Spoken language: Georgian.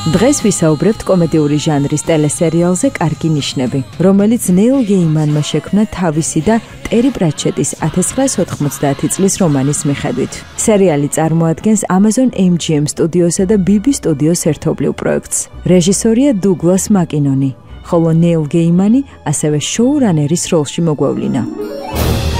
დღეს ვისაუბრებთ კომედიური ჟანრის ტელესერიალზე „კარგი ნიშნები“, რომელიც ნეილ გეიმანმა შექმნა თავისი და ტერი პრატჩეტის 1990 წლის რომანის მიხედვით. სერიალი წარმოადგენს Amazon MGM სტუდიოსა და BB სტუდიოს ერთობლივ პროექტს. რეჟისორია დუგლას მაკინონი, ხოლო ნეილ გეიმანი ასევე შოურანერის როლში მოგვევლინა.